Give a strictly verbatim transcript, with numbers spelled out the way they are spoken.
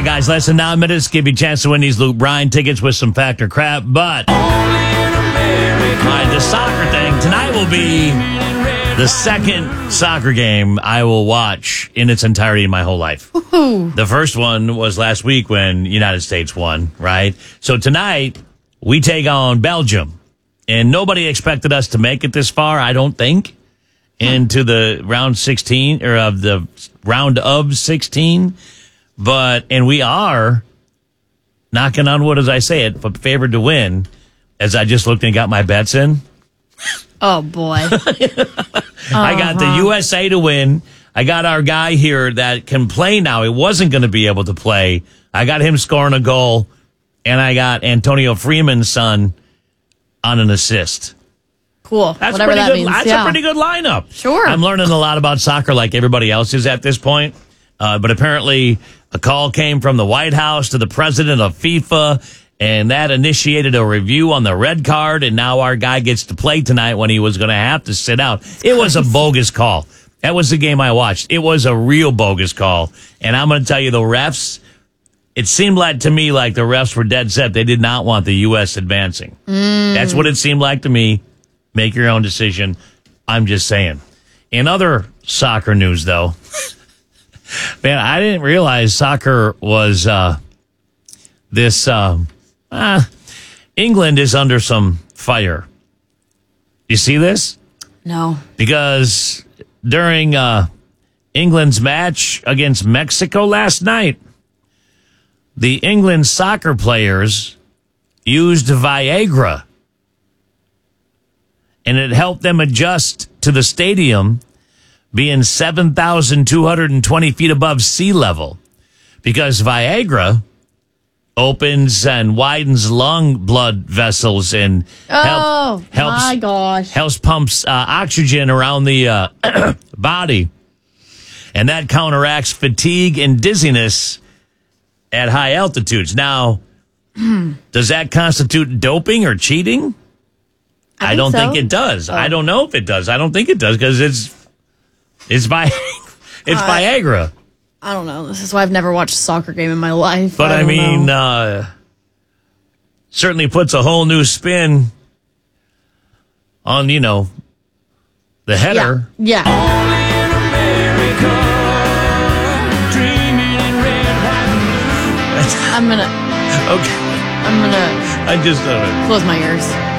right, guys, less than nine minutes. Give you a chance to win these Luke Bryan tickets with some Factor crap. But all right, the soccer thing tonight will be the second soccer game I will watch in its entirety in my whole life. Ooh. The first one was last week when United States won, right? So tonight we take on Belgium. And nobody expected us to make it this far, I don't think, into the round sixteen or of the round of sixteen. But, and we are knocking on wood as I say it, but favored to win as I just looked and got my bets in. Oh, boy. uh-huh. I got the U S A to win. I got our guy here that can play now. He wasn't going to be able to play. I got him scoring a goal, and I got Antonio Freeman's son on an assist. Cool. That's Whatever pretty that good. means. That's yeah. a pretty good lineup. Sure. I'm learning a lot about soccer like everybody else is at this point. Uh, but apparently a call came from the White House to the president of FIFA, and that initiated a review on the red card, and now our guy gets to play tonight when he was going to have to sit out. It was a bogus call. That was the game I watched. It was a real bogus call. And I'm going to tell you, the refs, it seemed like to me like the refs were dead set. They did not want the U S advancing. Mm. That's what it seemed like to me. Make your own decision. I'm just saying. In other soccer news, though, man, I didn't realize soccer was uh, this. Uh, uh, England is under some fire. You see this? No. Because during uh, England's match against Mexico last night, the England soccer players used Viagra, and it helped them adjust to the stadium being seven thousand two hundred twenty feet above sea level, because Viagra opens and widens lung blood vessels and Oh, help, helps, my gosh. helps pumps uh, oxygen around the uh, body, and that counteracts fatigue and dizziness at high altitudes. Now, does that constitute doping or cheating? I, I think don't so. think it does. Oh. I don't know if it does. I don't think it does because it's it's Vi- it's Uh, Viagra. I don't know. This is why I've never watched a soccer game in my life. But I, don't mean, know. uh, certainly puts a whole new spin on, you know, the header. Yeah. yeah. I'm gonna. Okay. I'm gonna I just uh, close my ears.